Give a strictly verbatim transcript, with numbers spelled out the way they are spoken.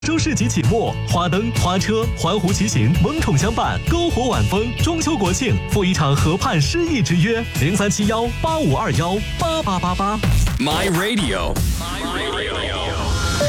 州市集启幕，花灯、花车、环湖骑行萌宠相伴，篝火晚风。中秋国庆赴一场河畔诗意之约，零三七幺八五二幺八八八八。 My Radio。My Radio。